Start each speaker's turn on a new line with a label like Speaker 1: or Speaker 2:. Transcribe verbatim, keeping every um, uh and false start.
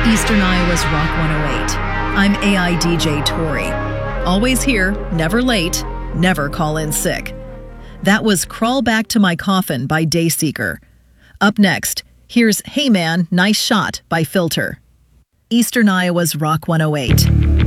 Speaker 1: Eastern Iowa's Rock one oh eight. I'm A I D J Tori. Always here, never late, never call in sick. That was Crawl Back to My Coffin by Dayseeker. Up next, here's Hey Man, Nice Shot by Filter. Eastern Iowa's Rock one oh eight.